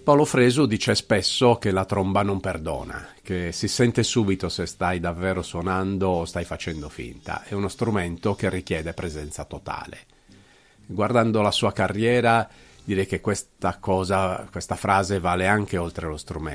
Paolo Fresu dice spesso che la tromba non perdona, che si sente subito se stai davvero suonando o stai facendo finta. È uno strumento che richiede presenza totale. Guardando la sua carriera, direi che questa frase vale anche oltre lo strumento.